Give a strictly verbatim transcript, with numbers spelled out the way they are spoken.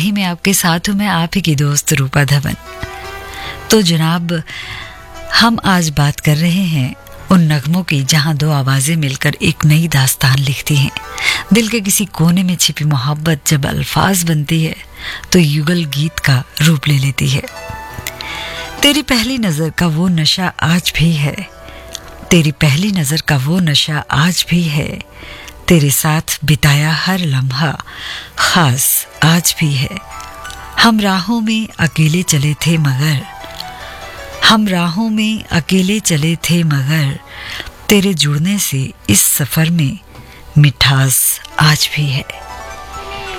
ही मैं आपके साथ हूँ, मैं आप ही की दोस्त रूपा धवन। तो जनाब, हम आज बात कर रहे हैं उन नगमों की जहां दो आवाजें मिलकर एक नई दास्तान लिखती हैं। दिल के किसी कोने में छिपी मोहब्बत जब अल्फाज बनती है तो युगल गीत का रूप ले लेती है। तेरी पहली नजर का वो नशा आज भी है, तेरी पहली नजर का वो नशा आज भी है, तेरे साथ बिताया हर लम्हा खास आज भी है। हम राहों में अकेले चले थे मगर हम राहों में अकेले चले थे मगर तेरे जुड़ने से इस सफर में मिठास आज भी है।